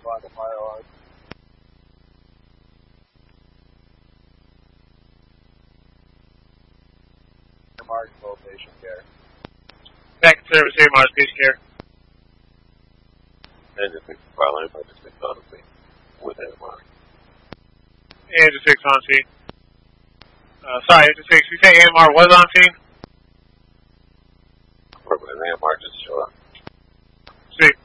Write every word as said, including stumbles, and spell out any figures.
line of fire. Mark, full patient care. Back to service here, Mars, patient care. Engine six, fire line, by just six on scene. With N M R. Engine six on scene. Uh, sorry, Engine six, you say A M R was on scene? Or with an A M R just show up. Sweet.